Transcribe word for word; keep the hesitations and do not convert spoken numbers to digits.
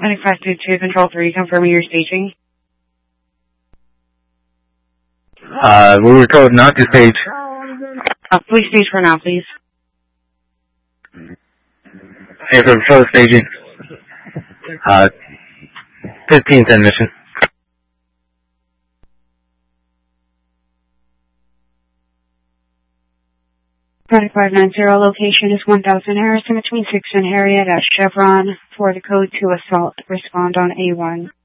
Unexpected to Control three, confirming your staging. Uh, we were told not to stage. Uh, please stage for now, please. Air Patrol staging. Uh, fifteen ten mission. Product five nine zero, location is one thousand Harrison between six and Harriet at Chevron for the code to assault. Respond on A one.